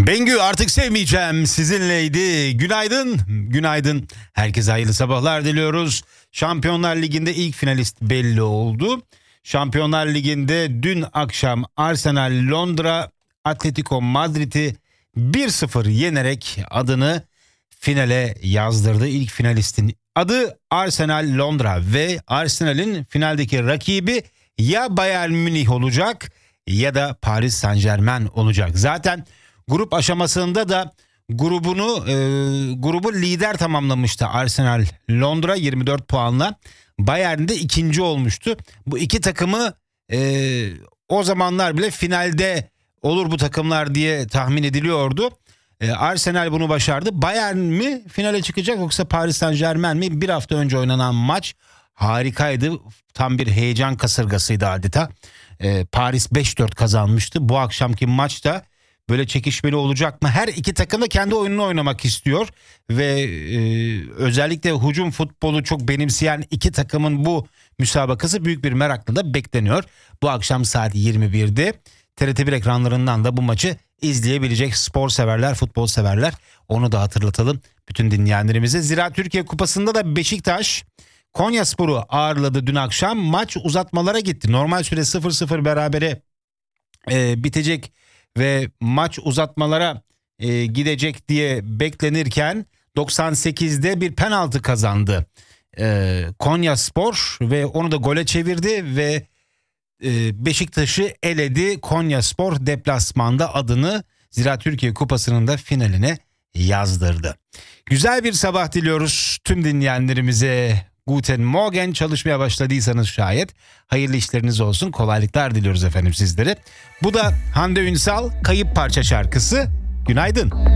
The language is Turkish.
Bengü artık sevmeyeceğim sizinleydi. Günaydın, günaydın. Herkese hayırlı sabahlar diliyoruz. Şampiyonlar Ligi'nde ilk finalist belli oldu. Şampiyonlar Ligi'nde dün akşam Arsenal Londra Atletico Madrid'i 1-0 yenerek adını finale yazdırdı. İlk finalistin adı Arsenal Londra ve Arsenal'in finaldeki rakibi ya Bayern Münih olacak ya da Paris Saint-Germain olacak. Zaten grup aşamasında da grubu lider tamamlamıştı Arsenal Londra 24 puanla. Bayern de ikinci olmuştu. Bu iki takımı o zamanlar bile finalde olur bu takımlar diye tahmin ediliyordu. Arsenal bunu başardı. Bayern mi finale çıkacak yoksa Paris Saint-Germain mi? Bir hafta önce oynanan maç harikaydı. Tam bir heyecan kasırgasıydı adeta. Paris 5-4 kazanmıştı. Bu akşamki maçta böyle çekişmeli olacak mı? Her iki takım da kendi oyununu oynamak istiyor ve özellikle hücum futbolu çok benimseyen iki takımın bu müsabakası büyük bir merakla da bekleniyor. Bu akşam saat 21'de TRT1 ekranlarından da bu maçı izleyebilecek spor severler, futbol severler. Onu da hatırlatalım bütün dinleyenlerimize. Zira Türkiye Kupası'nda da Beşiktaş Konyaspor'u ağırladı dün akşam. Maç uzatmalara gitti. Normal süre 0-0 berabere bitecek ve maç uzatmalara gidecek diye beklenirken 98'de bir penaltı kazandı Konyaspor ve onu da gole çevirdi ve Beşiktaş'ı eledi. Konyaspor deplasmanda adını Zira Türkiye Kupası'nın da finaline yazdırdı. Güzel bir sabah diliyoruz tüm dinleyenlerimize. Guten Morgen, çalışmaya başladıysanız şayet hayırlı işleriniz olsun, kolaylıklar diliyoruz efendim sizlere. Bu da Hande Ünsal Kayıp Parça şarkısı. Günaydın.